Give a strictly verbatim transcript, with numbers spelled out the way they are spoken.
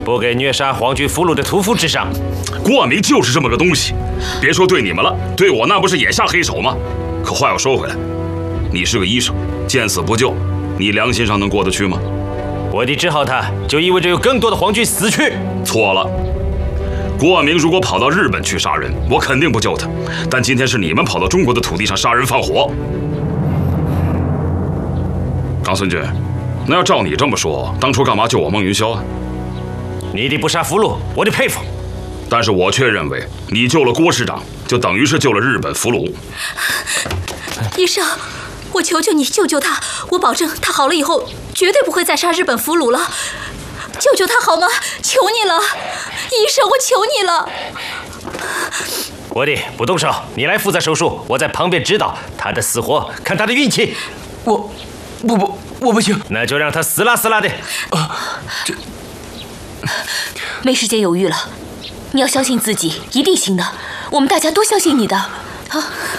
不给虐杀皇军俘虏的屠夫治伤。 郭明就是这么个东西，别说对你们了，对我那不是也下黑手吗？可话又说回来，你是个医生，见死不救，你良心上能过得去吗？ 我弟治好他，就意味着有更多的皇军死去。 错了。 郭明如果跑到日本去杀人，我肯定不救他。但今天是你们跑到中国的土地上杀人放火。长孙君，那要照你这么说，当初干嘛救我孟云霄啊？ 你弟不杀俘虏，我得佩服。 但是我却认为，你救了郭师长，就等于是救了日本俘虏。 医生，我求求你救救他，我保证他好了以后绝对不会再杀日本俘虏了。 救救他好吗？求你了，医生，我求你了。 我弟不动手，你来负责手术，我在旁边指导他的死活，看他的运气。 我，不不，我不行。 那就让他死啦死啦的。 啊，这没时间犹豫了，你要相信自己，一定行的。我们大家都相信你的。啊。